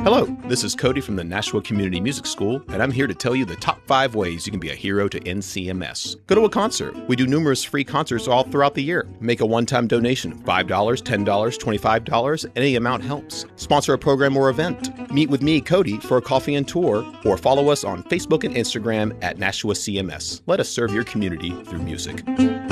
Hello, this is Cody from the Nashua Community Music School, and I'm here to tell you the top 5 ways you can be a hero to NCMS. Go to a concert. We do numerous free concerts all throughout the year. Make a one-time donation, $5, $10, $25, any amount helps. Sponsor a program or event. Meet with me, Cody, for a coffee and tour, or follow us on Facebook and Instagram at Nashua CMS. Let us serve your community through music.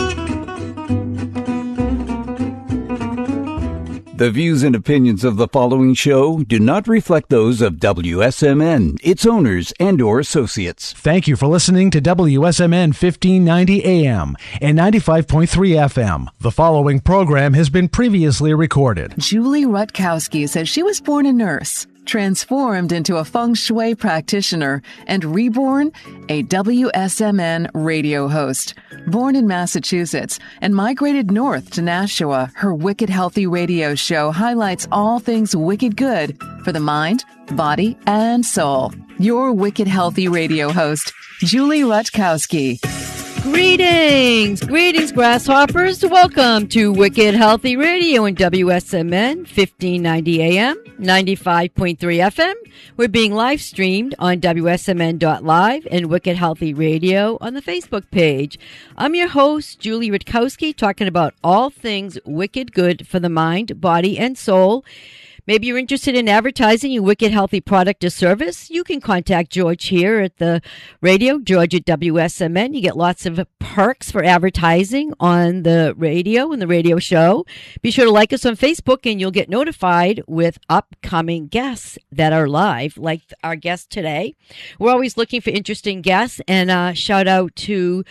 The views and opinions of the following show do not reflect those of WSMN, its owners, and/or associates. Thank you for listening to WSMN 1590 AM and 95.3 FM. The following program has been previously recorded. Julie Rutkowski says she was born a nurse, transformed into a feng shui practitioner, and reborn a WSMN radio host. Born in Massachusetts and migrated north to Nashua, her Wicked Healthy radio show highlights all things wicked good for the mind, body, and soul. Your Wicked Healthy radio host, Julie Rutkowski. Greetings, grasshoppers. Welcome to Wicked Healthy Radio in WSMN 1590 AM, 95.3 FM. We're being live streamed on WSMN.live and Wicked Healthy Radio on the Facebook page. I'm your host, Julie Rutkowski, talking about all things wicked good for the mind, body, and soul. Maybe you're interested in advertising your Wicked Healthy product or service. You can contact George here at the radio, George at WSMN. You get lots of perks for advertising on the radio and the radio show. Be sure to like us on Facebook and you'll get notified with upcoming guests that are live, like our guest today. We're always looking for interesting guests, and shout out to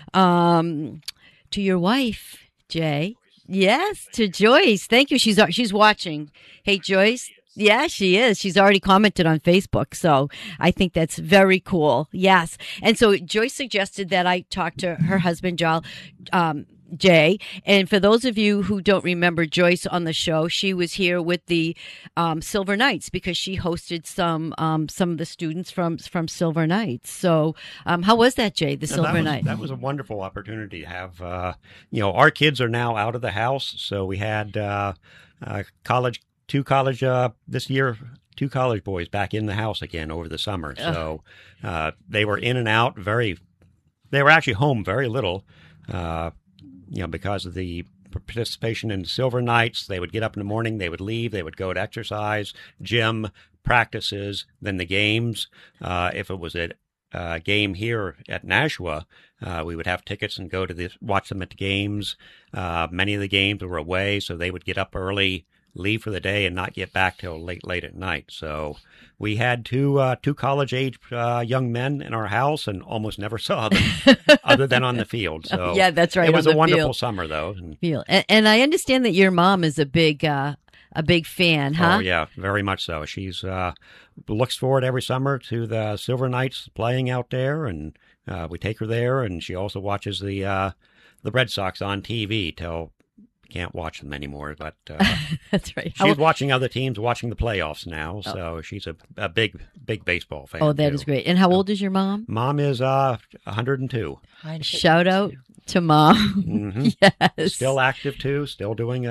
your wife, Jay. Yes, to Joyce. Thank you. She's watching. Hey, Joyce. Yeah, she is. She's already commented on Facebook. So I think that's very cool. Yes. And so Joyce suggested that I talk to her husband, Jay. And for those of you who don't remember Joyce on the show, she was here with the Silver Knights because she hosted some of the students from Silver Knights. So how was that, Jay, the Silver Knights? That was a wonderful opportunity to have, our kids are now out of the house. So we had two college boys back in the house again over the summer. So they were in and out they were actually home very little. Because of the participation in Silver Knights, they would get up in the morning, they would leave, they would go to exercise, gym, practices, then the games. If it was a game here at Nashua, we would have tickets and go to watch them at the games. Many of the games were away, so they would get up early, leave for the day, and not get back till late at night. So we had two college-age young men in our house and almost never saw them other than on the field. So yeah, that's right. It was a wonderful summer, though. And I understand that your mom is a big fan, huh? Oh, yeah, very much so. She's looks forward every summer to the Silver Knights playing out there, and we take her there, and she also watches the Red Sox on TV till can't watch them anymore, but that's right. She's watching other teams, watching the playoffs now, so she's a big baseball fan. Oh, that is great. And how old is your mom? Mom is 102. Shout out to Mom. Mm-hmm. Yes. Still active, too. Still doing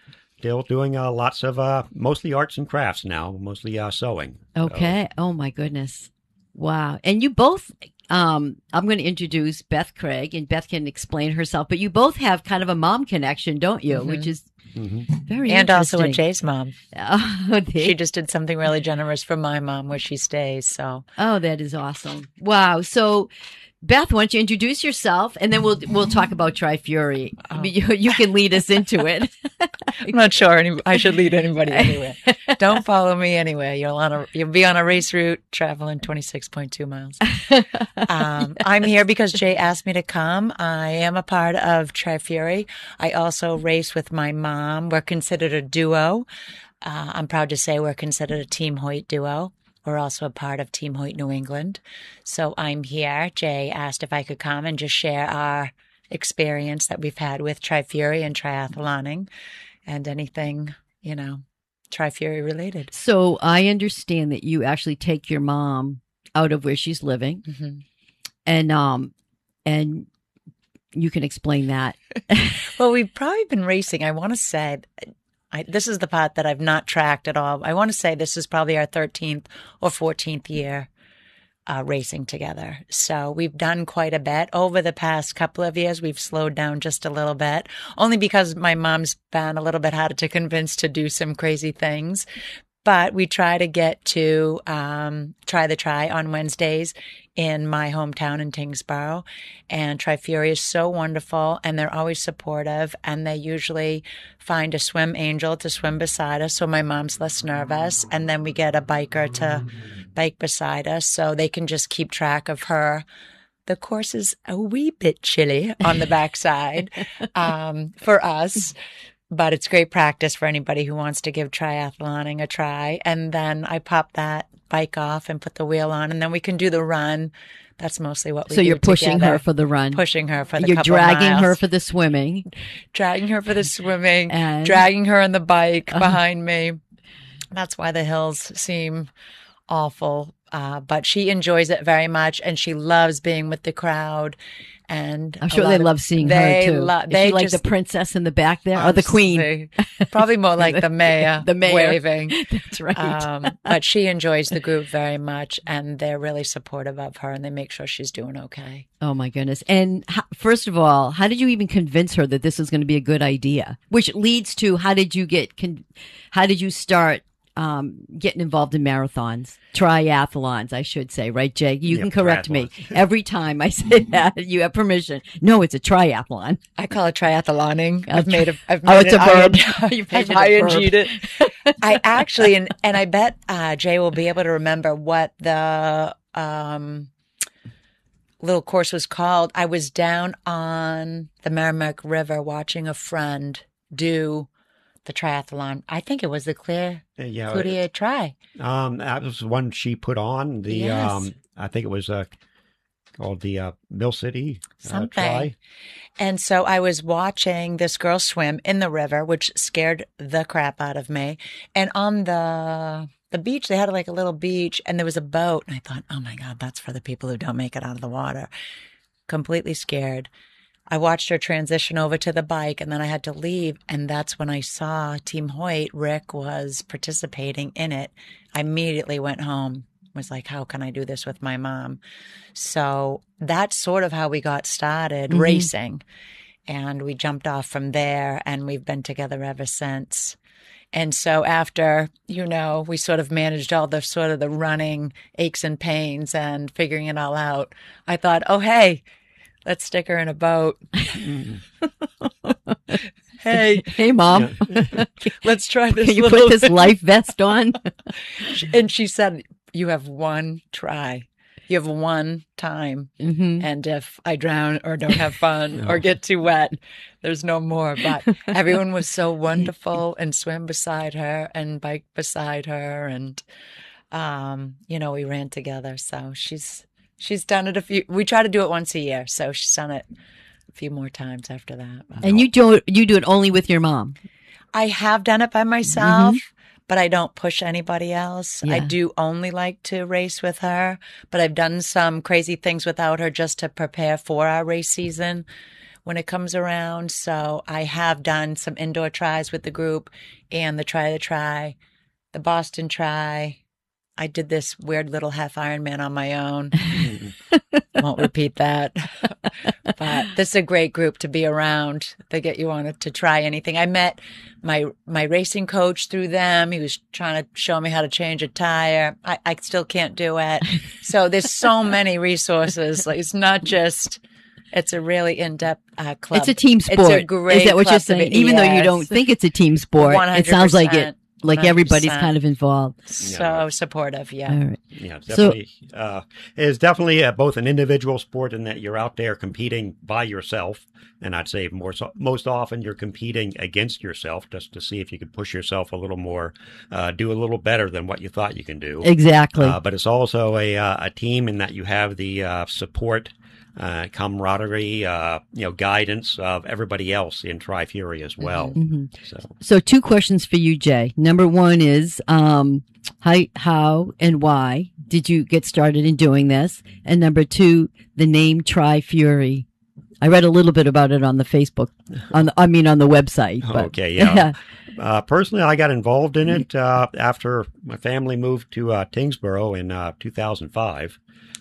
lots of mostly arts and crafts now, mostly sewing. Okay. So. Oh, my goodness. Wow. And you both... I'm going to introduce Beth Craig, and Beth can explain herself. But you both have kind of a mom connection, don't you? Mm-hmm. Which is very and interesting. Also with Jay's mom. Oh, she just did something really generous for my mom where she stays. So that is awesome. Wow. So Beth, why don't you introduce yourself, and then we'll talk about Tri-Fury. Oh. You can lead us into it. I'm not sure I should lead anybody anywhere. Don't follow me anyway. You'll be on a race route traveling 26.2 miles. I'm here because Jay asked me to come. I am a part of Tri-Fury. I also race with my mom. We're considered a duo. I'm proud to say we're considered a Team Hoyt duo. We're also a part of Team Hoyt New England. So I'm here. Jay asked if I could come and just share our experience that we've had with Tri-Fury and triathloning and anything, Tri-Fury related. So I understand that you actually take your mom out of where she's living, and you can explain that. Well, we've probably been racing. I want to say This is the part that I've not tracked at all. I want to say this is probably our 13th or 14th year racing together. So we've done quite a bit. Over the past couple of years, we've slowed down just a little bit, only because my mom's been a little bit harder to convince to do some crazy things. But we try to get to Try the Tri on Wednesdays in my hometown in Tingsboro. And Tri-Fury is so wonderful, and they're always supportive, and they usually find a swim angel to swim beside us, so my mom's less nervous. And then we get a biker to bike beside us, so they can just keep track of her. The course is a wee bit chilly on the backside for us. But it's great practice for anybody who wants to give triathloning a try. And then I pop that bike off and put the wheel on, and then we can do the run. That's mostly what we do. So you're pushing together. her for the run. Pushing her for the You're couple dragging miles. her for the swimming. Dragging her for the swimming. And- dragging her on the bike behind me. That's why the hills seem awful. But she enjoys it very much, and she loves being with the crowd. And I'm sure they love seeing her too. Is They she like just, the princess in the back there, or the queen? Probably more like the mayor, The mayor. waving. That's right. But she enjoys the group very much, and they're really supportive of her, and they make sure she's doing okay. Oh my goodness! And first of all, how did you even convince her that this is going to be a good idea? Which leads to how did you start getting involved in marathons, triathlons, I should say, right, Jay? You can correct me every time I say that. You have permission. No, it's a triathlon. I call it triathloning. I've made it's a verb. You've made I've it a verb. ING'd it. I actually, and I bet Jay will be able to remember what the little course was called. I was down on the Merrimack River watching a friend do the triathlon. I think it was the Cloutier Tri. That was one she put on. Yes. I think it was called the Mill City Something. Tri. And so I was watching this girl swim in the river, which scared the crap out of me. And on the beach, they had like a little beach, and there was a boat. And I thought, oh my God, that's for the people who don't make it out of the water. Completely scared. I watched her transition over to the bike, and then I had to leave. And that's when I saw Team Hoyt, Rick was participating in it. I immediately went home, was like, how can I do this with my mom? So that's sort of how we got started racing. And we jumped off from there, and we've been together ever since. And so after, we sort of managed all the sort of the running aches and pains and figuring it all out, I thought, oh, hey, let's stick her in a boat. Hey, Mom. let's try this. Can you put this life vest on? And she said, you have one try. You have one time. And if I drown or don't have fun or get too wet, there's no more. But everyone was so wonderful and swam beside her and bike beside her. And, we ran together. So she's done it we try to do it once a year. So she's done it a few more times after that. And you do it only with your mom? I have done it by myself. But I don't push anybody else. Yeah. I do only like to race with her, but I've done some crazy things without her just to prepare for our race season when it comes around. So I have done some indoor tries with the group and the Tri, the Boston Tri. I did this weird little half Ironman on my own. Won't repeat that. But this is a great group to be around. They get you on to try anything. I met my racing coach through them. He was trying to show me how to change a tire. I still can't do it. So there's so many resources. Like, it's not just, it's a really in-depth club. It's a team sport. It's a great Is that what you're club to saying? be- Even though you Yes. don't think it's a team sport, 100%. it sounds like it. Like everybody's 100%. kind of involved. So supportive, yeah. All right. Yeah, definitely. It's definitely both an individual sport in that you're out there competing by yourself, and I'd say most often you're competing against yourself just to see if you could push yourself a little more, do a little better than what you thought you can do. Exactly. But it's also a team in that you have the support, camaraderie, guidance of everybody else in Tri-Fury as well. So 2 questions for you, Jay. Number 1 is how and why did you get started in doing this? And number 2, the name Tri-Fury. I read a little bit about it on the Facebook, on the website. But, Okay, yeah. Personally, I got involved in it after my family moved to Tingsboro in 2005.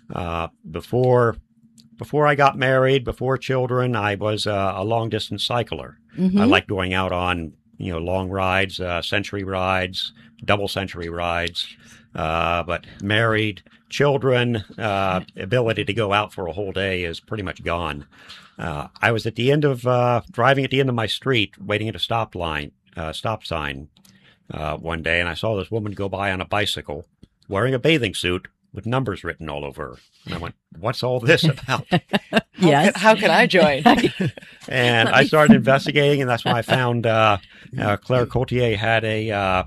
Before I got married, before children, I was a long-distance cycler. I like going out on long rides, century rides, double century rides. But married, children, ability to go out for a whole day is pretty much gone. I was at the end of driving at the end of my street, waiting at a stop sign one day, and I saw this woman go by on a bicycle wearing a bathing suit with numbers written all over her. And I went, what's all this about? Yes. How could I join? And I started investigating, and that's when I found Claire Coultier had a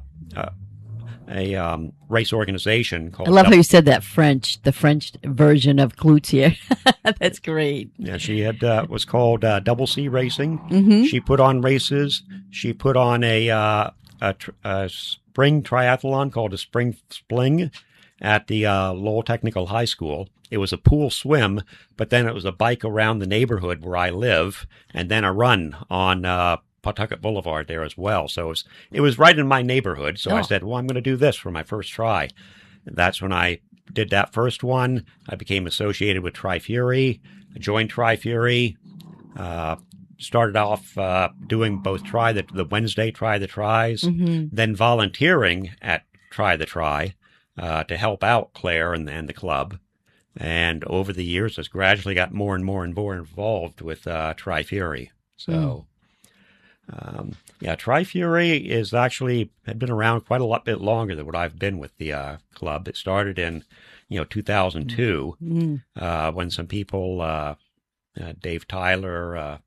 race organization called. I love how you said that the French version of Cloutier. That's great. Yeah, she had was called Double C Racing. She put on races. She put on a spring triathlon called a Spring Spling at the Lowell Technical High School. It was a pool swim, but then it was a bike around the neighborhood where I live, and then a run on Pawtucket Boulevard there as well. So it was right in my neighborhood. So I said, well, I'm going to do this for my first try. And that's when I did that first one. I became associated with Tri-Fury. I joined Tri-Fury. Started off doing both the Wednesday Try the Tries, then volunteering at Try the Try to help out Claire and the club. And over the years, has gradually got more and more and more involved with Tri-Fury. So, Tri-Fury had been around quite a bit longer than what I've been with the club. It started in 2002 when some people, Dave Tyler,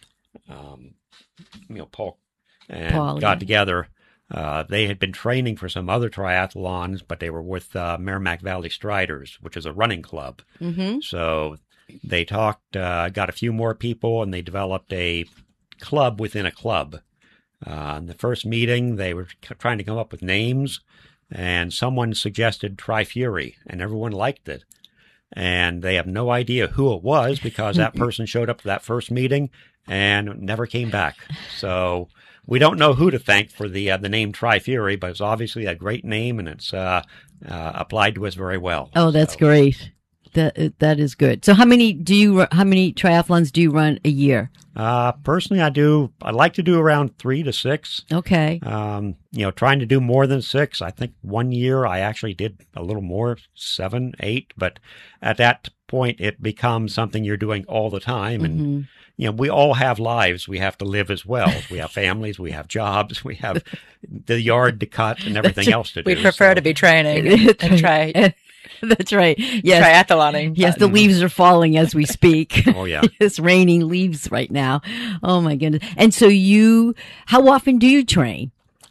Paul, and got together. They had been training for some other triathlons, but they were with Merrimack Valley Striders, which is a running club. So they talked, got a few more people, and they developed a club within a club. In the first meeting, they were trying to come up with names, and someone suggested Tri-Fury, and everyone liked it. And they have no idea who it was because that person showed up to that first meeting and never came back. So we don't know who to thank for the name Tri-Fury, but it's obviously a great name, and it's applied to us very well. Oh, that's great. That is good. So how many triathlons do you run a year? Personally, I like to do around 3 to 6. Okay. Trying to do more than 6. I think one year I actually did a little more, 7, 8, but at that point it becomes something you're doing all the time. And, we all have lives we have to live as well. We have families, we have jobs, we have the yard to cut and everything else to do. We prefer to be training and try. That's right. Yes. Triathloning. Yes, the leaves are falling as we speak. Oh, yeah. It's raining leaves right now. Oh, my goodness. And so how often do you train?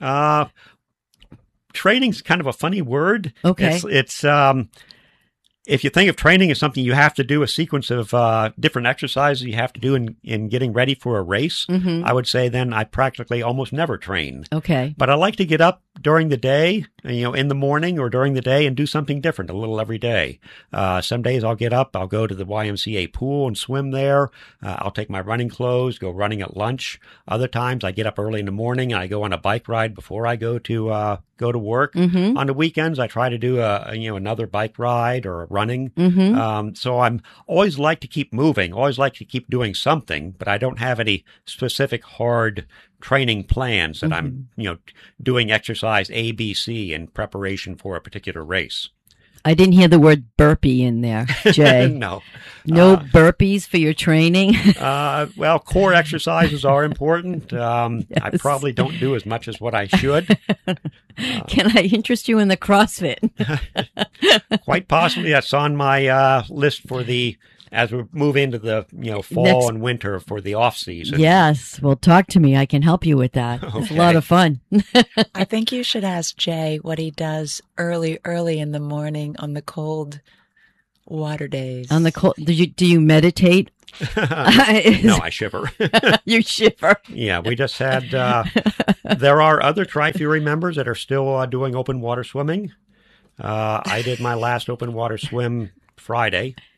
Training's kind of a funny word. Okay. It's if you think of training as something you have to do a sequence of different exercises you have to do in getting ready for a race, I would say then I practically almost never train. Okay. But I like to get up during the day, in the morning or during the day and do something different a little every day. Some days I'll get up, I'll go to the YMCA pool and swim there. I'll take my running clothes, go running at lunch. Other times I get up early in the morning and I go on a bike ride before I go to work. On the weekends, I try to do another bike ride or running. So I'm always like to keep moving, always like to keep doing something, but I don't have any specific hard training plans that I'm, doing exercise A, B, C in preparation for a particular race. I didn't hear the word burpee in there, Jay. No. No burpees for your training? Well, core exercises are important. Yes. I probably don't do as much as what I should. Can I interest you in the CrossFit? Quite possibly. That's on my list for as we move into the fall and winter for the off season. Yes, well, talk to me. I can help you with that. Okay. It's a lot of fun. I think you should ask Jay what he does early in the morning on the cold water days. On the cold, do you meditate? No, I shiver. You shiver. Yeah, we just had. There are other Tri-Fury members that are still doing open water swimming. I did my last open water swim Friday.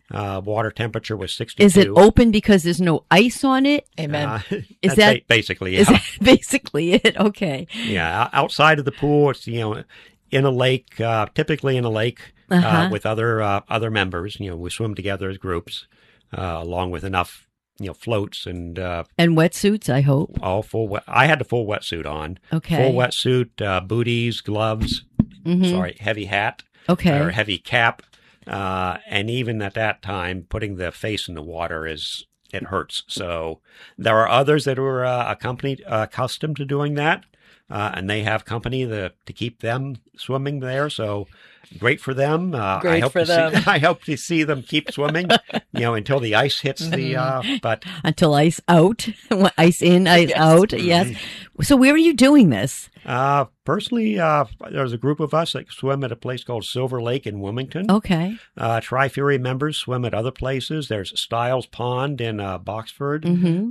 Water temperature was 62. Is it open because there's no ice on it? Amen. Is that's that basically is it? that basically it? Okay. Yeah, outside of the pool, it's in a lake, typically in a lake with other members. We swim together as groups, along with enough floats and wetsuits, I hope. all full. I had the full wetsuit on. Okay. Full wetsuit, booties, gloves. Sorry, heavy hat. Okay. Or heavy cap. And even at that time, putting the face in the water it hurts. So there are others that are accustomed to doing that. And they have company to keep them swimming there. So great for them. Great for them. I hope to see them keep swimming, until the ice hits but Until ice out, ice in, ice out. Yes. So where are you doing this? Personally, there's a group of us that swim at a place called Silver Lake in Wilmington. Okay. Tri-Fury members swim at other places. There's Stiles Pond in Boxford,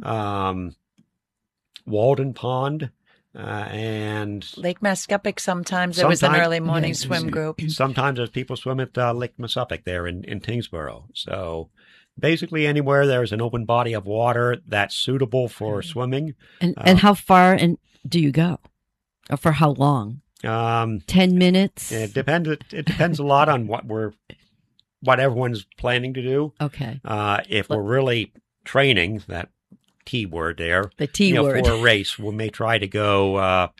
Walden Pond. And Lake Mascuppick sometimes. There was an early morning swim group. Sometimes there's people swim at Lake Mascuppick there in Tingsboro. So basically anywhere there's an open body of water that's suitable for swimming. And how far do you go? Or for how long? 10 minutes? It depends. It depends a lot on what everyone's planning to do. Okay. If we're really training, that T word there. The T word. For a race, we may try to go, a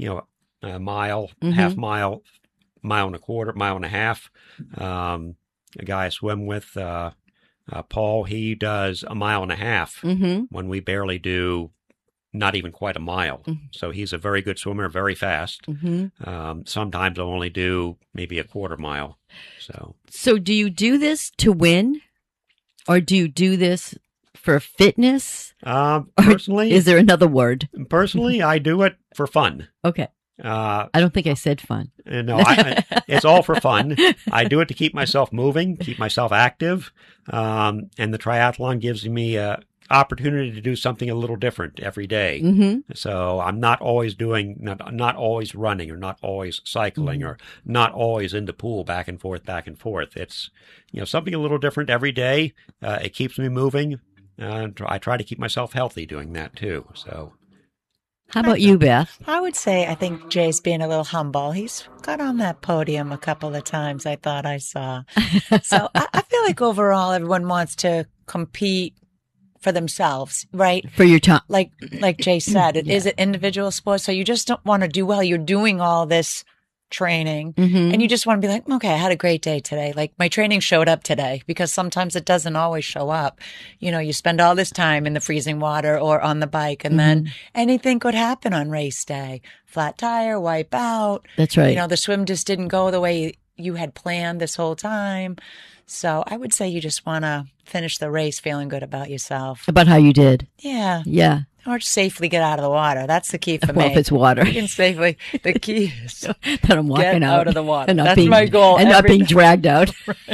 mile, half mile, mile and a quarter, mile and a half. A guy I swim with, Paul, he does a mile and a half when we barely do not even quite a mile. So he's a very good swimmer, very fast. Sometimes I'll only do maybe a quarter mile. So do you do this to win? Or do you do this for fitness? Personally, is there another word? Personally, I do it for fun. Okay. I don't think I said fun. No, it's all for fun. I do it to keep myself moving, keep myself active, and the triathlon gives me a opportunity to do something a little different every day. So I'm not always not always running, or not always cycling, or not always in the pool back and forth. It's something a little different every day. It keeps me moving. I try to keep myself healthy doing that too. So, how about you, Beth? I would say I think Jay's being a little humble. He's got on that podium a couple of times. I thought I saw. So I feel like overall everyone wants to compete for themselves, right? For your time, like Jay said, it is an individual sport. So you just don't want to do well. You're doing all this training and you just want to be like, okay, I had a great day today. Like my training showed up today, because sometimes it doesn't always show up. You spend all this time in the freezing water or on the bike, and then anything could happen on race day. Flat tire, wipe out. That's right. The swim just didn't go the way you had planned this whole time. So I would say you just want to finish the race feeling good about yourself. About how you did. Yeah. Yeah. Or safely get out of the water. That's the key for me. Well, if it's water. You can safely. The key is that I'm walking get out of the water. And That's my goal. And not being dragged out.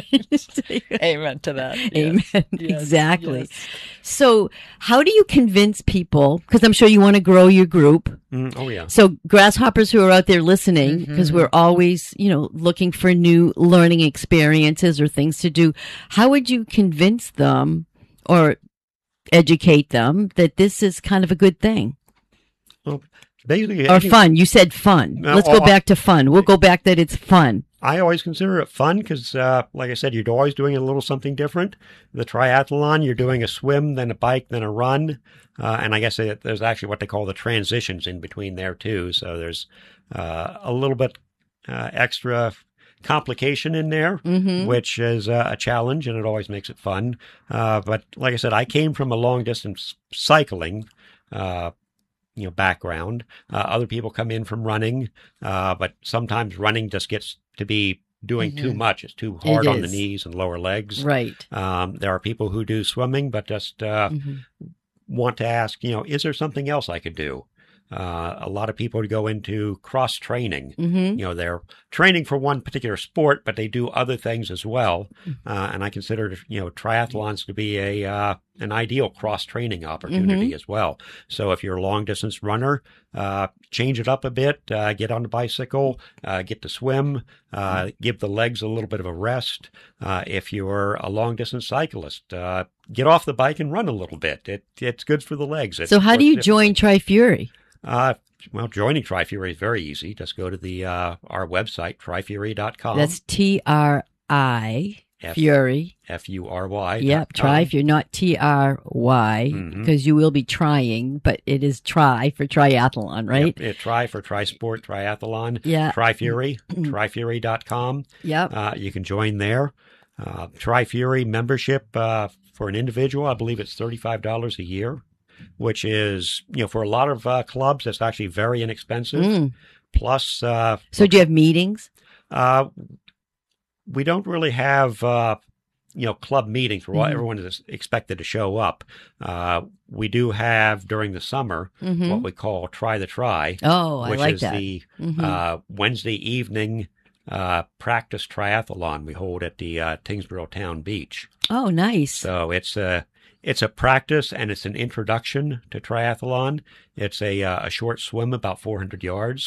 Amen to that. Amen. Yes. Exactly. Yes. So how do you convince people, because I'm sure you want to grow your group. Oh, yeah. So grasshoppers who are out there listening, because we're always, looking for new learning experiences or things to do. How would you convince them or educate them that this is kind of a good thing? Well, basically, or fun. You said fun. Let's go back to fun. We'll go back that it's fun. I always consider it fun because, like I said, you're always doing a little something different. The triathlon, you're doing a swim, then a bike, then a run. And I guess there's actually what they call the transitions in between there, too. So there's a little bit extra complication in there, which is a challenge, and it always makes it fun. But like I said, I came from a long distance cycling background. Other people come in from running, but sometimes running just gets to be doing too much. It's too hard on the knees and lower legs. Right. There are people who do swimming, but just want to ask, is there something else I could do? A lot of people go into cross training. They're training for one particular sport, but they do other things as well. And I consider, triathlons to be an ideal cross training opportunity as well. So if you're a long distance runner, change it up a bit, get on the bicycle, get to swim, give the legs a little bit of a rest. If you're a long distance cyclist, get off the bike and run a little bit. It's good for the legs. So how do you join Tri-Fury? Well, joining Tri-Fury is very easy. Just go to our website, trifury.com. That's TRI Fury. FURY. Yep, Tri-Fury, not TRY, because you will be trying, but it is Tri for triathlon, right? Yep, Tri for Tri-Sport, Triathlon. Yeah. Tri-Fury, trifury.com. Yep. You can join there. Tri-Fury membership for an individual, I believe it's $35 a year, which is, for a lot of clubs, that's actually very inexpensive. Plus, so do you have meetings? We don't really have, club meetings where everyone is expected to show up. We do have during the summer what we call Try the Try. Oh, I like that. Which is the Wednesday evening practice triathlon we hold at the Tingsboro Town Beach. Oh, nice. So it's a practice and it's an introduction to triathlon. It's a short swim, about 400 yards.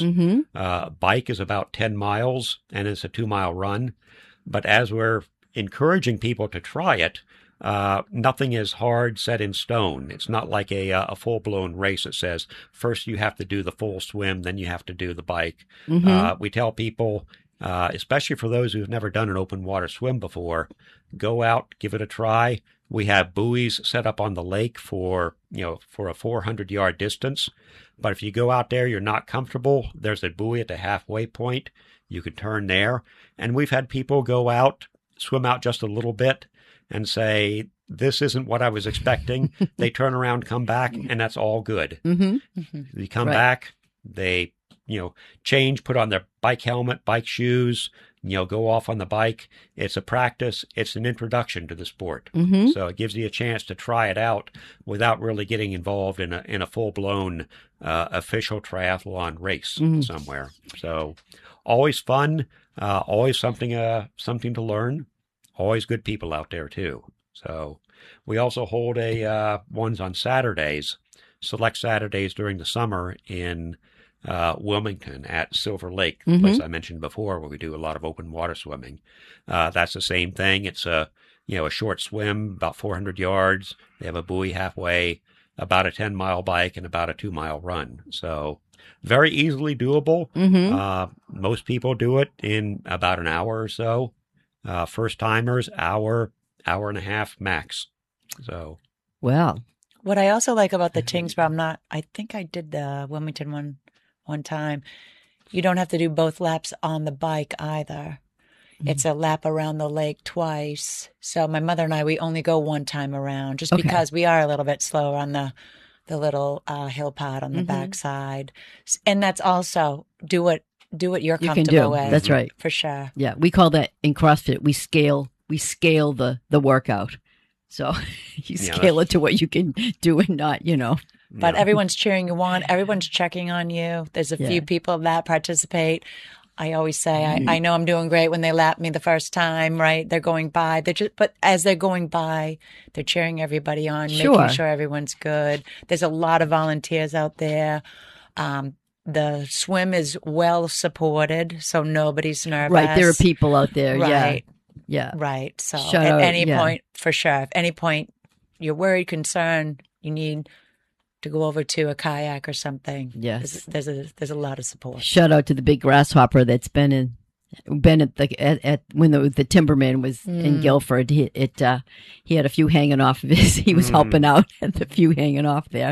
Bike is about 10 miles, and it's a 2-mile run. But as we're encouraging people to try it, nothing is hard set in stone. It's not like a full-blown race that says first you have to do the full swim, then you have to do the bike. We tell people, especially for those who've never done an open water swim before, go out, give it a try. We have buoys set up on the lake for a 400-yard distance. But if you go out there, you're not comfortable, there's a buoy at the halfway point. You can turn there. And we've had people go out, swim out just a little bit and say, this isn't what I was expecting. They turn around, come back, and that's all good. They come back, they, change, put on their bike helmet, bike shoes, go off on the bike. It's a practice. It's an introduction to the sport. So it gives you a chance to try it out without really getting involved in a full-blown official triathlon race somewhere. So always fun, always something to learn, always good people out there too. So we also hold ones on Saturdays, select Saturdays during the summer in Wilmington at Silver Lake, the place I mentioned before, where we do a lot of open water swimming. That's the same thing. It's a short swim, about 400 yards. They have a buoy halfway, about a 10-mile bike, and about a 2-mile run. So very easily doable. Most people do it in about an hour or so. First timers, hour and a half max. So, well, what I also like about the Tingsboro, I think I did the Wilmington one time. You don't have to do both laps on the bike either. It's a lap around the lake twice. So my mother and I, we only go one time around just because we are a little bit slower on the little hill pad on the backside. And that's also do what you're comfortable with. That's right. For sure. Yeah. We call that in CrossFit, we scale the workout. So you scale it to what you can do and not, But everyone's cheering you on. Everyone's checking on you. There's a few people that participate. I always say, I know I'm doing great when they lap me the first time, right? They're going by. But as they're going by, they're cheering everybody on, making sure everyone's good. There's a lot of volunteers out there. The swim is well supported, so nobody's nervous. Right. There are people out there. Right. Yeah. Right. So at any point, for sure, at any point you're worried, concerned, you need to go over to a kayak or something. Yes. There's a lot of support. Shout out to the big grasshopper that's been at when the Timberman was in Guilford. He had a few hanging off of his. He was helping out at the few hanging off there.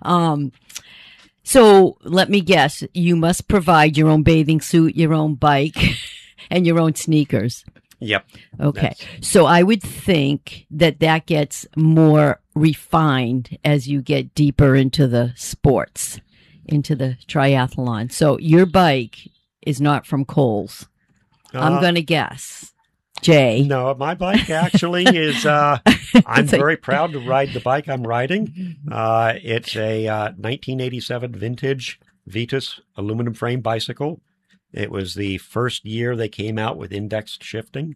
So let me guess, you must provide your own bathing suit, your own bike, and your own sneakers. Yep. Okay. So I would think that gets more refined as you get deeper into the sports, into the triathlon. So your bike is not from Kohl's. I'm going to guess. Jay. No, my bike actually is, I'm very proud to ride the bike I'm riding. It's a 1987 vintage Vitus aluminum frame bicycle. It was the first year they came out with indexed shifting.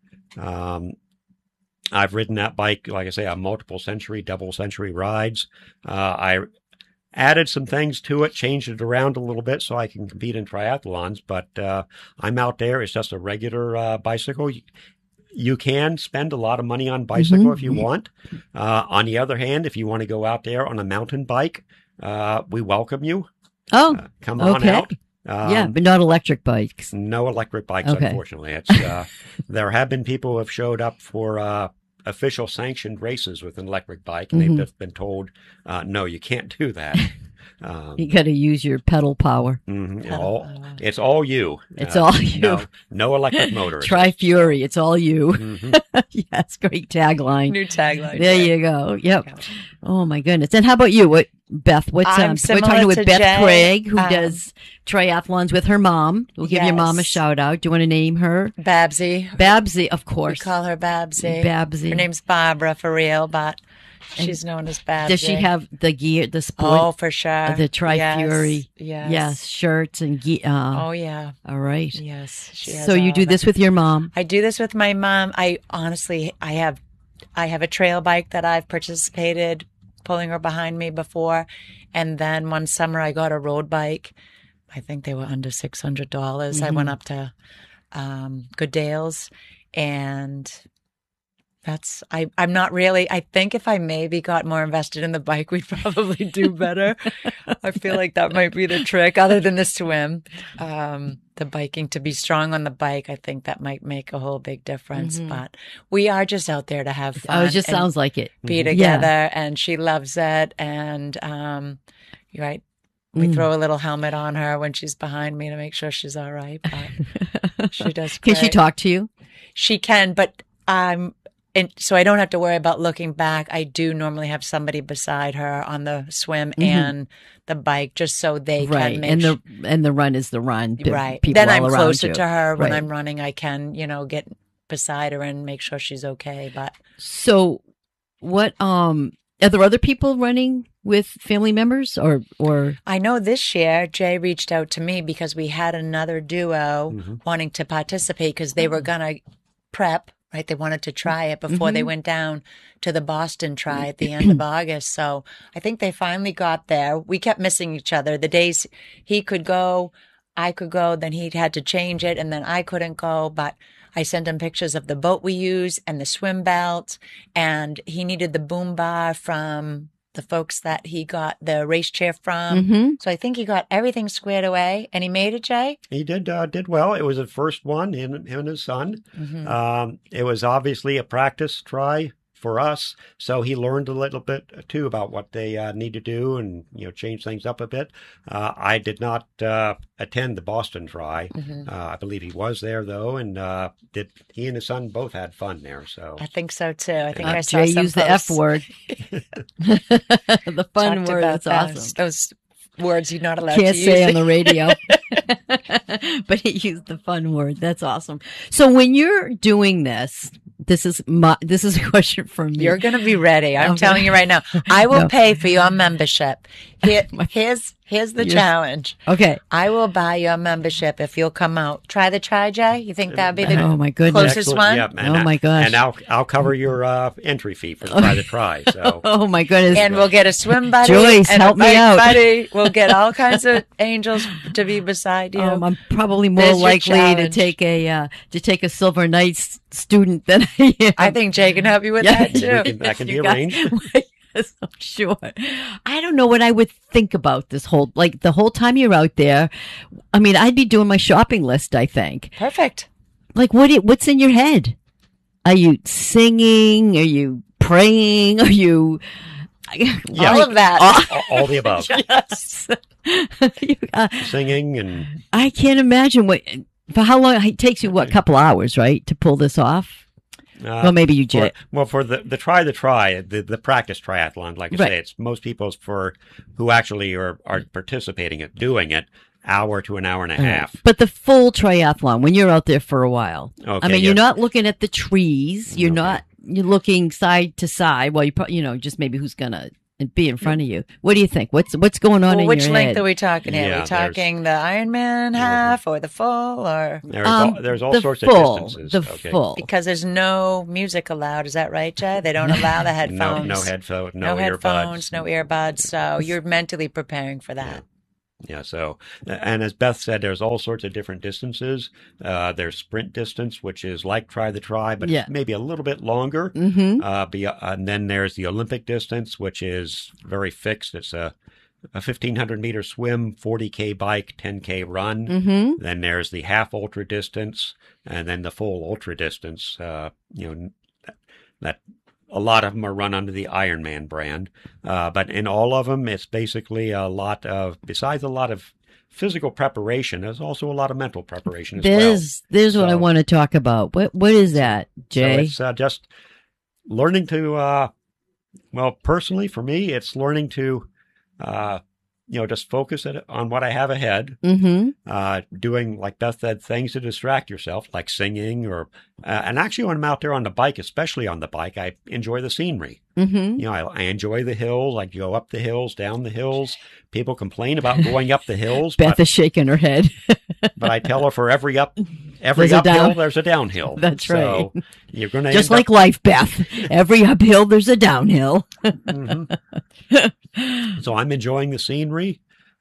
I've ridden that bike, like I say, on multiple century, double century rides. I added some things to it, changed it around a little bit so I can compete in triathlons, but I'm out there. It's just a regular bicycle. You can spend a lot of money on bicycle if you want. On the other hand, if you want to go out there on a mountain bike, we welcome you. Oh, come on out. Yeah, but not electric bikes. No electric bikes, Okay. unfortunately. It's there have been people who have showed up for official sanctioned races with an electric bike, and they've just been told, no, you can't do that. You got to use your pedal power. It's all you. It's all you. No electric motor. Try Fury. It's all you. Yes, great tagline. New tagline. There you go. Yep. Oh my goodness. And how about you? What, Beth? What's I'm we're similar talking with to Beth Jay. Craig, who does triathlons with her mom. We'll give your mom a Yes. shout out. Do you want to name her? Babsy. Babsy, of We course. call her Babsy. Babsy. Her name's Barbara for real, but she's known as Babsy. Does she have the gear, the sport? Oh, for sure. The Tri-Fury. Yes. Yes, shirts and gear. Oh, yeah. All right. Yes. She has So you all do that. this with your mom? I do this with my mom. I honestly, I have a trail bike that I've participated pulling her behind me before. And then one summer I got a road bike. I think they were under $600. I went up to Good Dales, and I'm not really, I think if I maybe got more invested in the bike, we'd probably do better. I feel like that might be the trick, other than the swim. The biking, to be strong on the bike, I think that might make a whole big difference. But we are just out there to have fun. Oh, it just and sounds like it. be together, and she loves it. And you're right. We throw a little helmet on her when she's behind me to make sure she's all right. But she does great. Can she talk to you? She can, but and so I don't have to worry about looking back. I do normally have somebody beside her on the swim and the bike, just so they Right. can make And the run is the run. right. People Then all I'm around closer you. to her when Right. I'm running. I can, get beside her and make sure she's okay. But So what are there other people running with family members or I know this year Jay reached out to me because we had another duo wanting to participate because they were gonna prep. Right, they wanted to try it before they went down to the Boston Tri at the end of August. So I think they finally got there. We kept missing each other. The days he could go, I could go, then he had to change it, and then I couldn't go. But I sent him pictures of the boat we use and the swim belt, and he needed the boom bar from the folks that he got the race chair from. So I think he got everything squared away, and he made it, Jay. He did well. It was the first one, him and his son. It was obviously a practice try for us, so he learned a little bit too about what they need to do and change things up a bit. I did not attend the Boston Tri. I believe he was there though, and he and his son both had fun there. So I think so too. I think I saw Jay some used the F posts. word. The fun Talked word. about That's that. awesome. Those words you're not allowed Can't to say use. on the radio. But he used the fun word. That's awesome. So when you're doing this is a question for me. You're going to be ready. I'm Okay. telling you right now. I will No. pay for your membership. Here's the challenge. Okay. I will buy your membership if you'll come out. Try the Tri, Jay? You think that'd be the Oh my goodness. closest excellent. one? Yep, and Oh, my gosh. And I'll cover your entry fee for the try. So Oh my goodness. And we'll get a swim buddy. Joyce, and help a me bike out. buddy. We'll get all kinds of angels to be beside you. I'm probably more There's your likely to challenge. take a Silver Knights student than I am. I think Jay can help you with Yeah. that too. that can be You guys- arranged. Yes, I'm sure. I don't know what I would think about this the whole time you're out there. I mean, I'd be doing my shopping list, I think. Perfect. Like, what's in your head? Are you singing? Are you praying? Are you... All of that. all the above. Yes. Singing and I can't imagine for how long it takes you, a couple hours, right, to pull this off? Well, maybe you did. for the practice triathlon, like I Right. say, it's most people's who actually are participating at doing it. hour to an hour and a half. But the full triathlon, when you're out there for a while, Okay, I mean, yeah. you're not looking at the trees. You're Okay. not. You're looking side to side. Well, just maybe who's gonna be in front of you. What do you think? What's going on Well, in which your length head? are we talking here? Yeah, Are we talking the Ironman half or the full or? There's all the sorts full, of distances. The Okay. full. Because there's no music allowed. Is that right, Jay? They don't allow the headphones. No headphones, No no headphones, earbuds. no earbuds. So you're mentally preparing for that. Yeah, so, and as Beth said, there's all sorts of different distances. There's sprint distance, which is like Try the Try, but Yeah. maybe a little bit longer. Mm-hmm. And then there's the Olympic distance, which is very fixed. It's a 1,500 meter swim, 40K bike, 10K run. Mm-hmm. Then there's the half ultra distance, and then the full ultra distance. That a lot of them are run under the Ironman brand, but in all of them, it's basically besides a lot of physical preparation, there's also a lot of mental preparation as well. There's what I So- want to talk about. What is that, Jay? So it's just learning to, personally for me, it's learning to, just focus on what I have ahead. Mm-hmm. Doing, like Beth said, things to distract yourself, like singing and actually when I'm out there on the bike, especially on the bike, I enjoy the scenery. Mm-hmm. I enjoy the hills. I go up the hills, down the hills. People complain about going up the hills, Beth is shaking her head. but I tell her for every There's a uphill, down- there's a downhill. That's So you're going to Just like life, Beth. Every uphill, there's a downhill. So I'm enjoying the scenery.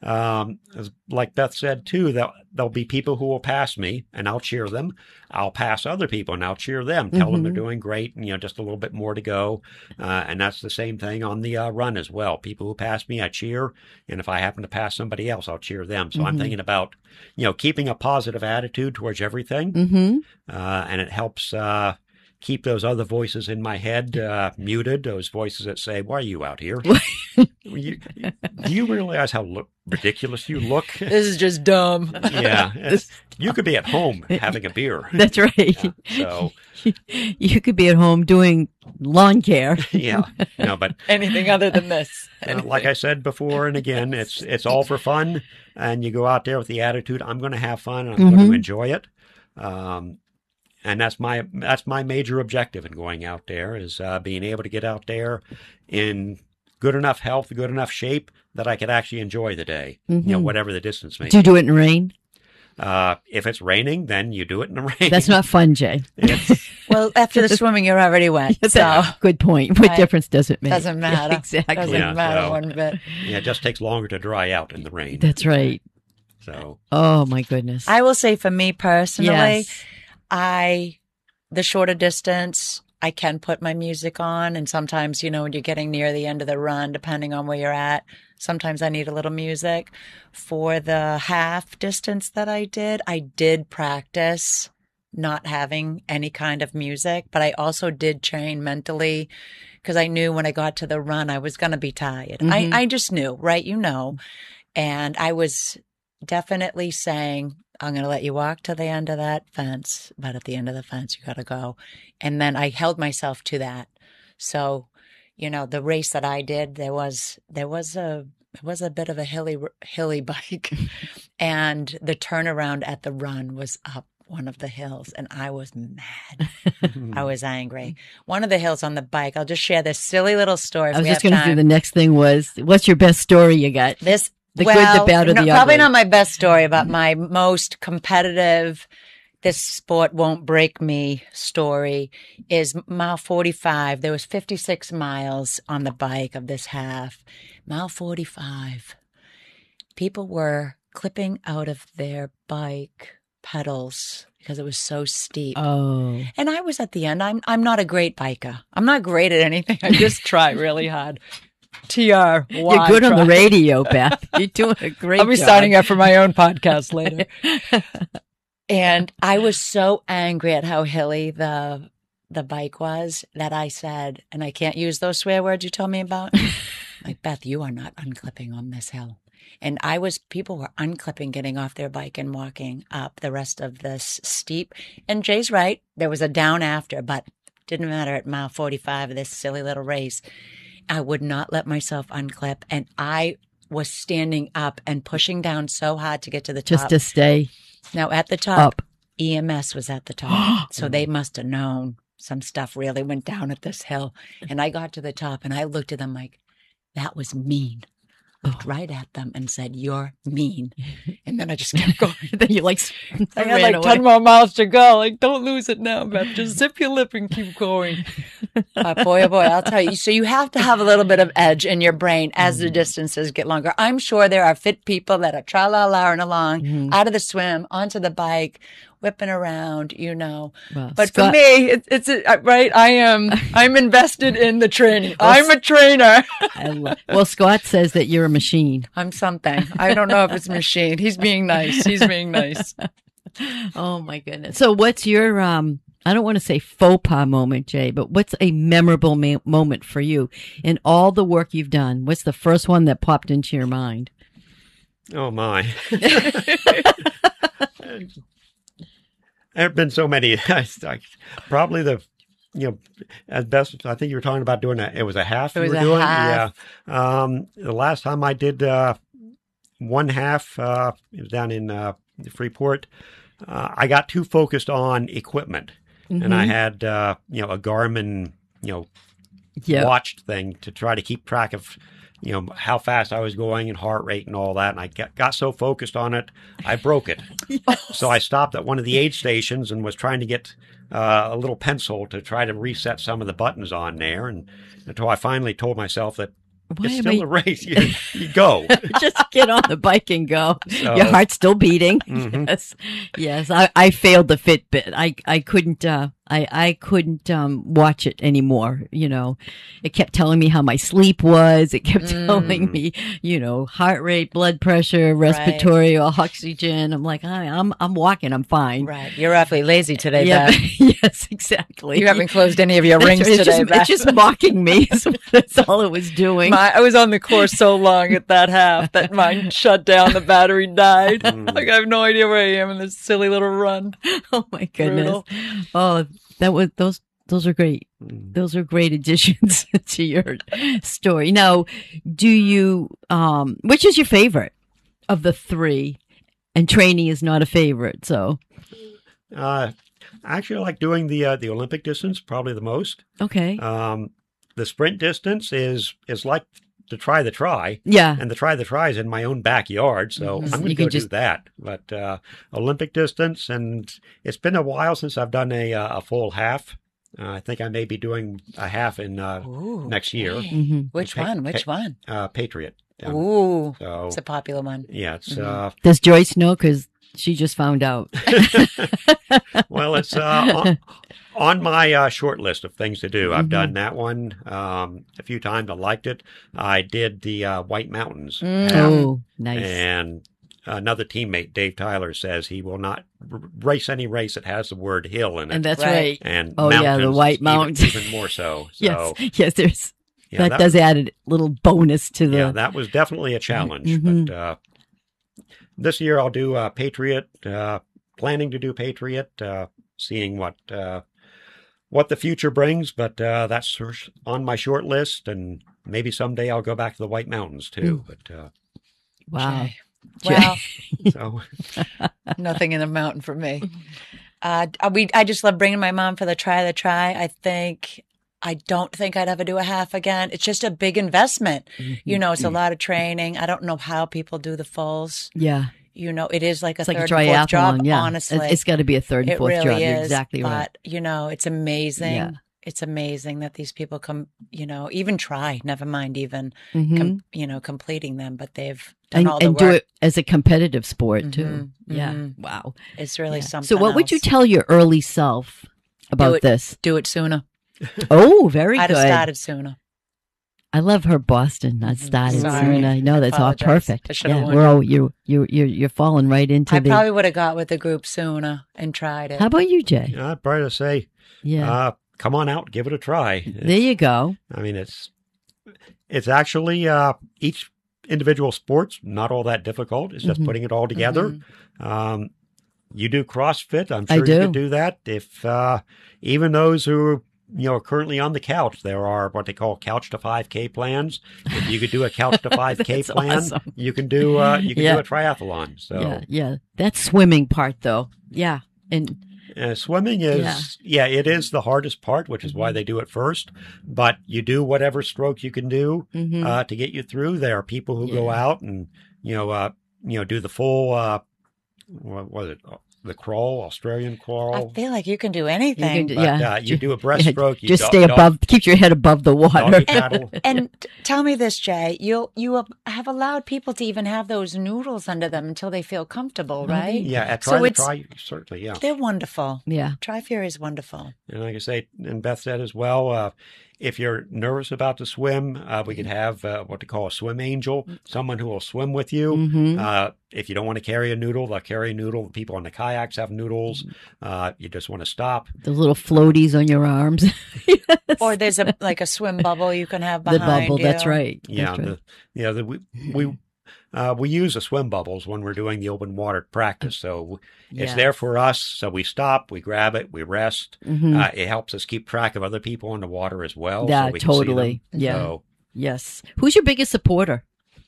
Like Beth said too, there'll be people who will pass me and I'll cheer them. I'll pass other people and I'll cheer them, tell them they're doing great and, just a little bit more to go. And that's the same thing on the run as well. People who pass me, I cheer. And if I happen to pass somebody else, I'll cheer them. So I'm thinking about, keeping a positive attitude towards everything. Mm-hmm. And it helps, keep those other voices in my head muted, those voices that say, why are you out here? Do you realize how ridiculous you look? This is just dumb. Yeah. You could be at home having a beer. That's right. So, You could be at home doing lawn care. yeah. But Anything other than this. like I said before and again, it's all for fun. And you go out there with the attitude, I'm going to have fun and I'm going to enjoy it. And that's my major objective in going out there is being able to get out there in good enough health, good enough shape that I could actually enjoy the day, whatever the distance may Do you be. do it in rain? If it's raining, then you do it in the rain. That's not fun, Jay. Well, after the swimming, you're already wet. So Good point. What Right. difference does it make? doesn't matter. Exactly. Doesn't Yeah, matter so- one bit. Yeah, it just takes longer to dry out in the rain. That's right. So Oh, my goodness. I will say for me personally, Yes. the shorter distance, I can put my music on. And sometimes, when you're getting near the end of the run, depending on where you're at, sometimes I need a little music. For the half distance that I did practice not having any kind of music, but I also did train mentally because I knew when I got to the run, I was going to be tired. I just knew, right? And I was definitely saying, I'm going to let you walk to the end of that fence, but at the end of the fence, you got to go. And then I held myself to that. So, the race that I did, there was a bit of a hilly bike and the turnaround at the run was up one of the hills and I was mad. I was angry. One of the hills on the bike, I'll just share this silly little story. If I was we just have going to say time. the next thing was, what's your best story you got? The good, the bad, or the Probably ugly. not my best story, but my most competitive, this sport won't break me story is mile 45. There was 56 miles on the bike of this half. Mile 45. People were clipping out of their bike pedals because it was so steep. Oh. And I was at the end. I'm not a great biker. I'm not great at anything. I just try really hard. You're good on the radio, Beth. You're doing a great job. I'll be signing up for my own podcast later. And I was so angry at how hilly the bike was that I said, and I can't use those swear words you told me about. Like, Beth, you are not unclipping on this hill. And people were unclipping, getting off their bike and walking up the rest of this steep. And Jay's right. There was a down after, but didn't matter at mile 45 of this silly little race. I would not let myself unclip. And I was standing up and pushing down so hard to get to the top. Just to stay Now, at the top, up. EMS was at the top. So they must have known some stuff really went down at this hill. And I got to the top and I looked at them like, that was mean. Looked right at them and said, "You're mean." And then I just kept going. Then you like, I had like 10 more miles to go. Like, don't lose it now, Beth. Just zip your lip and keep going. Boy, oh boy, I'll tell you. So you have to have a little bit of edge in your brain as the distances get longer. I'm sure there are fit people that are tra-la-la-ing along, out of the swim, onto the bike, whipping around, Well, but Scott, for me, it's right. I'm invested in the training. I'm a trainer. well, Scott says that you're a machine. I'm something. I don't know if it's machine. He's being nice. He's being nice. Oh my goodness. So what's your, I don't want to say faux pas moment, Jay, but what's a memorable moment for you in all the work you've done? What's the first one that popped into your mind? Oh my. There have been so many. Probably as best, I think you were talking about doing it was a half. It was you were a doing? half. Yeah. The last time I did one half, it was down in Freeport. I got too focused on equipment, and I had a Garmin watch thing to try to keep track of how fast I was going and heart rate and all that. And I got so focused on it, I broke it. So I stopped at one of the aid stations and was trying to get a little pencil to try to reset some of the buttons on there. And until I finally told myself that it's still a race. You go. Just get on the bike and go. So, your heart's still beating. Yes. I failed the Fitbit. I couldn't, I couldn't watch it anymore. It kept telling me how my sleep was. It kept telling me, heart rate, blood pressure, respiratory, or oxygen. I'm like, I'm walking. I'm fine. Right. You're awfully lazy today, yeah, Beth. Yes, exactly. You haven't closed any of your rings today, Beth. It's just mocking me. That's all it was doing. I was on the course so long at that half that mine shut down. The battery died. Like, I have no idea where I am in this silly little run. Oh my goodness. Brutal. Oh, those are great. Those are great additions to your story. Now, do you, which is your favorite of the three? And training is not a favorite, so. I actually like doing the Olympic distance probably the most. Okay. The sprint distance is like to try the try. Yeah. And the try is in my own backyard, so I'm going to go do that. But Olympic distance, and it's been a while since I've done a full half. I think I may be doing a half in next year. Mm-hmm. Which one? Patriot. Ooh, so, it's a popular one. Yeah, it's. Does Joyce know? Because she just found out. Well, it's on my short list of things to do. I've done that one a few times. I liked it. I did the White Mountains. Oh, nice. And another teammate, Dave Tyler, says he will not race any race that has the word hill in it. And that's right. And the White Mountains. Even more so. Yes, there's... Yeah, that does add a little bonus to the... Yeah, that was definitely a challenge. But this year I'll do Patriot, planning to do Patriot, seeing what the future brings. But that's on my short list, and maybe someday I'll go back to the White Mountains too. But wow. Well, so nothing in the mountain for me. I just love bringing my mom for the try. I don't think I'd ever do a half again. It's just a big investment. It's a lot of training. I don't know how people do the fulls. Yeah. It is like a third, like a fourth triathlon, job, yeah. honestly. It's got to be a third and fourth really job. Is, You're exactly right. But, it's amazing. Yeah. It's amazing that these people come, even try, never mind even, completing them, but they've done all the work. And do it as a competitive sport too. Yeah. Wow. It's really something So what would you tell your early self about this? Do it sooner. Oh, very good. I'd have started sooner. I love her Boston. I started soon. I know that's all perfect. You're falling right into I probably would have got with the group sooner and tried it. How about you, Jay? I'd probably say, come on out, give it a try. There you go. I mean, it's actually each individual sport's not all that difficult. It's just putting it all together. You do CrossFit. I'm sure you could do that. If even those who currently on the couch, there are what they call couch to 5K plans. If you could do a couch to 5K plan, awesome. you can do do a triathlon. So yeah, that swimming part though, yeah, and swimming is it is the hardest part, which is why they do it first. But you do whatever stroke you can do to get you through. There are people who go out and do the full what was it? The crawl, Australian crawl. I feel like you can do anything. You do a breaststroke. You just stay above, keep your head above the water. And tell me this, Jay, you have allowed people to even have those noodles under them until they feel comfortable, right? Yeah, certainly, yeah. They're wonderful. Yeah. Tri-Fury is wonderful. And like I say, and Beth said as well, if you're nervous about to swim, we could have what they call a swim angel, someone who will swim with you. If you don't want to carry a noodle, they'll carry a noodle. People on the kayaks have noodles. You just want to stop. The little floaties on your arms. Yes. Or there's a swim bubble you can have behind the bubble. you. That's right. Yeah. We use the swim bubbles when we're doing the open water practice. So it's there for us. So we stop, we grab it, we rest. It helps us keep track of other people on the water as well. Yeah, so we can totally. See them. Yeah. So, yes. Who's your biggest supporter?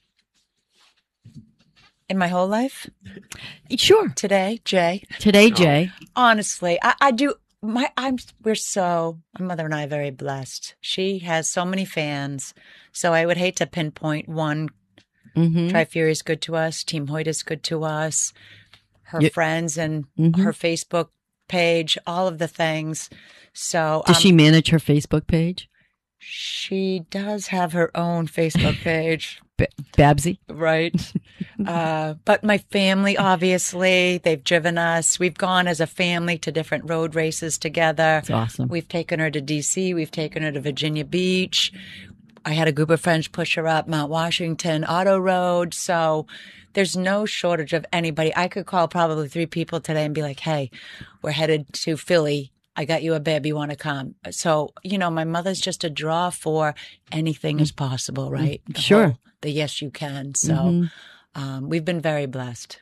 In my whole life? Sure. Today, Jay. Honestly, I do. My mother and I are very blessed. She has so many fans. So I would hate to pinpoint one. Tri-Fury is good to us. Team Hoyt is good to us. Her friends and her Facebook page, all of the things. So does she manage her Facebook page? She does have her own Facebook page. Babsy. Right. But my family, obviously, they've driven us. We've gone as a family to different road races together. That's awesome. We've taken her to D.C. We've taken her to Virginia Beach. I had a group of friends push her up Mount Washington Auto Road. So there's no shortage of anybody. I could call probably 3 people today and be like, hey, we're headed to Philly. I got you a bib. You want to come? So, my mother's just a draw for anything is possible, right? Sure. The yes, you can. So we've been very blessed.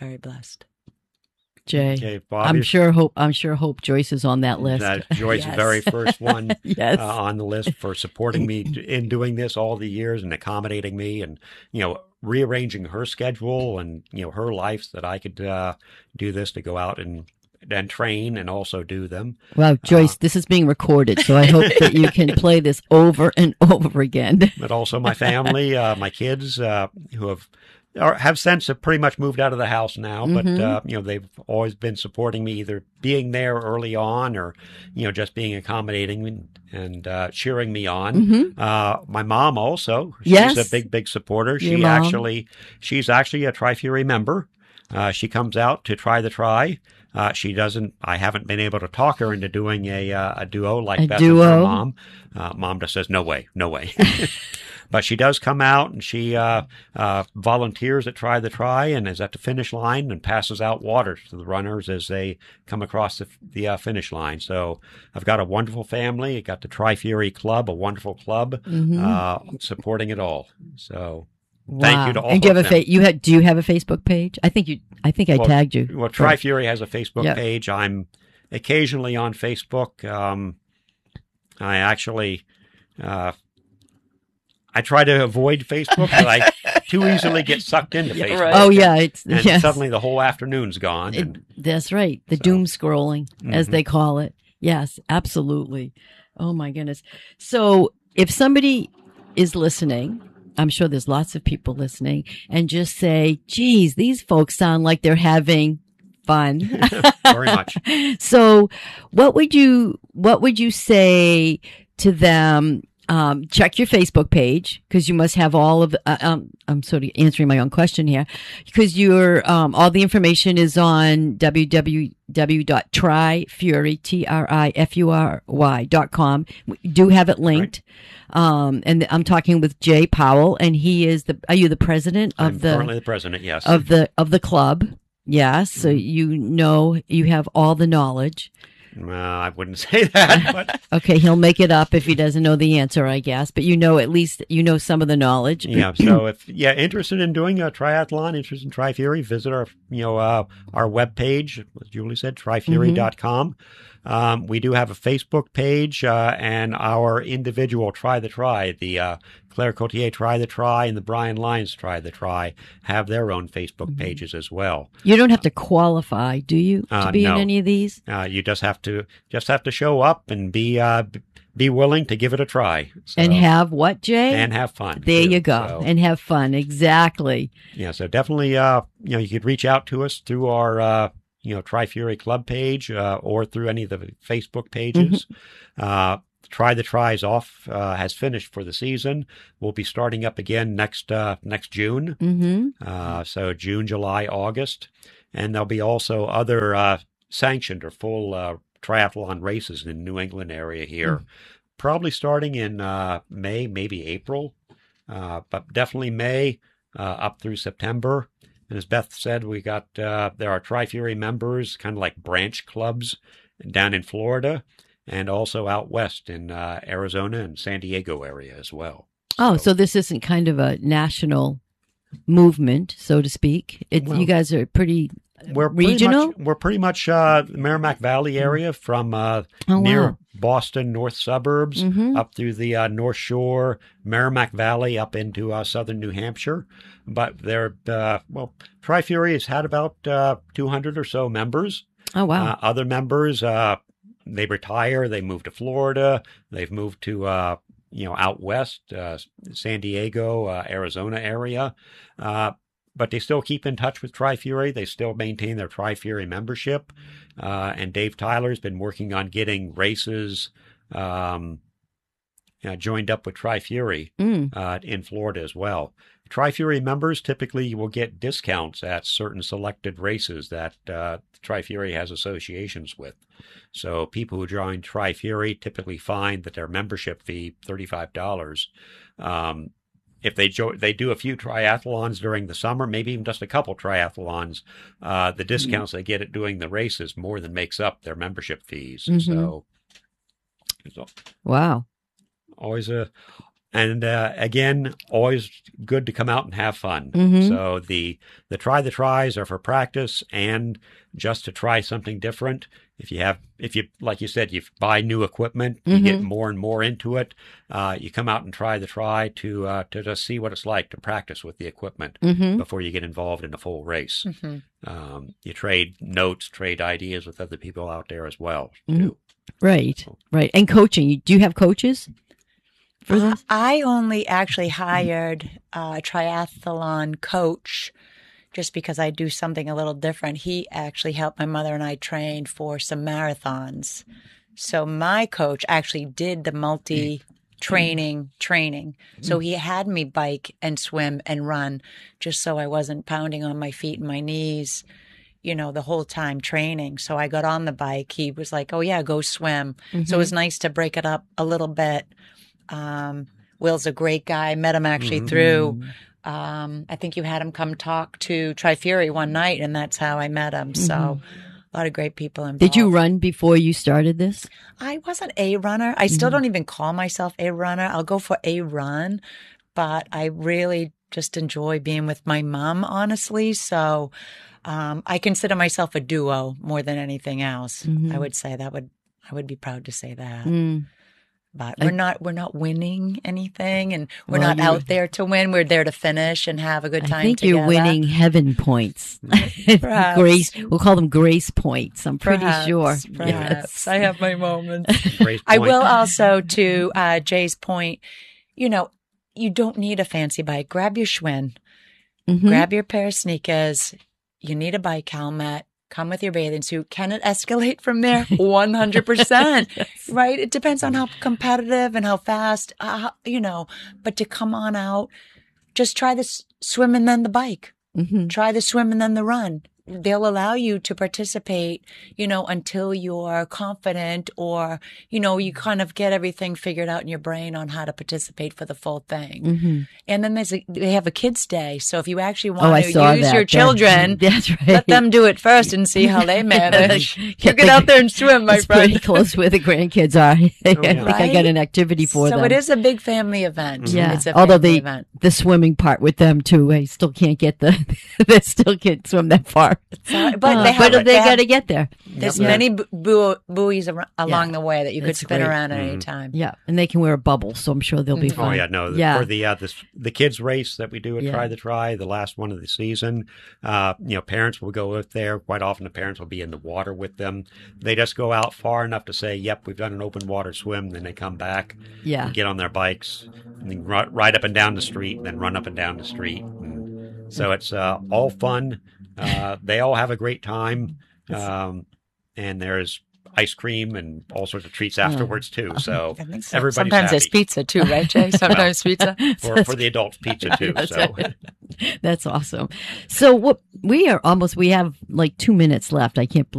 Jay, okay, Bobby, I'm sure Hope Joyce is on that list. Joyce's very first one yes. On the list for supporting me in doing this all the years and accommodating me and, rearranging her schedule and, her life so that I could do this to go out and train and also do them. Wow, Joyce, this is being recorded, so I hope that you can play this over and over again. But also my family, my kids who have since pretty much moved out of the house now, but they've always been supporting me, either being there early on or just being accommodating and cheering me on. My mom also, she's a big supporter. She's actually a Tri-Fury member. She comes out to try the tri. I haven't been able to talk her into doing a duo like Beth and her mom. Mom just says, no way. But she does come out and she volunteers at Try the Tri and is at the finish line and passes out water to the runners as they come across the finish line. So I've got a wonderful family. I got the Tri-Fury Club, a wonderful club, supporting it all. So thank you to all of them. Do you have a Facebook page? I think I tagged you. Well, Tri-Fury has a Facebook page. I'm occasionally on Facebook. I actually I try to avoid Facebook, but I too easily get sucked into Facebook. Right. Oh, yeah. And suddenly the whole afternoon's gone. That's right. The doom scrolling, as they call it. Yes, absolutely. Oh, my goodness. So if somebody is listening, I'm sure there's lots of people listening, and just say, geez, these folks sound like they're having fun. Very much. So what would you say to them? Check your Facebook page because you must have all of. I'm sort of answering my own question here because all the information is on www.trifury.com. We do have it linked. Right. And I'm talking with Jay Powell, and he is are you the president of I'm currently the president, yes. Of the club. Yes. So you have all the knowledge. I wouldn't say that, but okay, he'll make it up if he doesn't know the answer, I guess. But at least some of the knowledge. Yeah. So if interested in doing a triathlon, interested in Tri-Fury, visit our webpage, as Julie said, trifury.com. We do have a Facebook page and our individual Try the Try, the Claire Cotier Try the Try and the Brian Lyons Try the Try have their own Facebook pages as well. You don't have to qualify, do you, to be no. in any of these? You just have to show up and be willing to give it a try. So, And have what, Jay? and have fun. There too. you go. So, And have fun. Exactly. yeah, so definitely, you could reach out to us through our, Tri Fury Club page or through any of the Facebook pages. Try the Tries has finished for the season. We'll be starting up again next June. So June, July, August, and there'll be also other sanctioned or full triathlon races in the New England area here, probably starting in May, maybe April, but definitely May up through September. And as Beth said, we got there are Tri Fury members, kind of like branch clubs down in Florida, and also out west in Arizona and San Diego area as well. Oh, so this isn't kind of a national movement, so to speak. You guys are pretty regional? We're pretty much the Merrimack Valley area from near Boston, north suburbs, up through the North Shore, Merrimack Valley, up into southern New Hampshire. But they're, Tri Fury has had about 200 or so members. Oh, wow. Other members, they retire, they move to Florida, they've moved to, out west, San Diego, Arizona area. But they still keep in touch with Tri Fury. They still maintain their Tri Fury membership. And Dave Tyler's been working on getting races joined up with Tri Fury in Florida as well. Tri Fury members typically will get discounts at certain selected races that Tri Fury has associations with. So people who join Tri Fury typically find that their membership fee, $35, if they do a few triathlons during the summer, maybe even just a couple triathlons, the discounts they get at doing the races more than makes up their membership fees. So, wow. Always again, always good to come out and have fun. So the Try the Tries are for practice and just to try something different. If you like you said, you buy new equipment, you get more and more into it. You come out and try the try to just see what it's like to practice with the equipment before you get involved in a full race. You trade notes, trade ideas with other people out there as well. Too. Right. And coaching. Do you have coaches for this? I only actually hired a triathlon coach just because I do something a little different. He actually helped my mother and I train for some marathons. So my coach actually did the multi-training. So he had me bike and swim and run just so I wasn't pounding on my feet and my knees, the whole time training. So I got on the bike. He was like, oh, yeah, go swim. So it was nice to break it up a little bit. Will's a great guy. I met him actually through I think you had him come talk to Tri Fury one night, and that's how I met him. So a lot of great people involved. Did you run before you started this? I wasn't a runner. I still don't even call myself a runner. I'll go for a run, but I really just enjoy being with my mom, honestly. So I consider myself a duo more than anything else. I would say I would be proud to say that. But we're not winning anything, and we're not out there to win. We're there to finish and have a good time. I think together. You're winning heaven points. Grace, we'll call them grace points. I'm pretty sure. Perhaps. I have my moments. Grace I point. will also, to Jay's point, you don't need a fancy bike. Grab your Schwinn. Grab your pair of sneakers. You need a bike helmet. Come with your bathing suit. Can it escalate from there? 100%. Right? It depends on how competitive and how fast, but to come on out, just try the swim and then the bike. Try the swim and then the run. They'll allow you to participate, until you're confident or, you kind of get everything figured out in your brain on how to participate for the full thing. And then they have a kids' day. So if you actually want to use your children, that's right. let them do it first and see how they manage. You get out there and swim, my friend. Pretty close where the grandkids are. I think I got an activity for them. So it is a big family event. Yeah. It's a Although family event. the swimming part with them too, I still can't get they still can't swim that far. far. But they got to get there. There's many buoys along the way that you could spin around at any time. Yeah, and they can wear a bubble, so I'm sure they'll be fine. Oh yeah, no. For the kids race that we do at Try the Try, the last one of the season, parents will go out there. Quite often, the parents will be in the water with them. They just go out far enough to say, "Yep, we've done an open water swim." Then they come back, and get on their bikes, and then ride up and down the street, and then run up and down the street. And so it's all fun. They all have a great time, and there's ice cream and all sorts of treats afterwards too. So everybody's sometimes happy. there's pizza too, right, Jay? Sometimes pizza for the adults, pizza too. So that's awesome. So we have like 2 minutes left. I can't believe.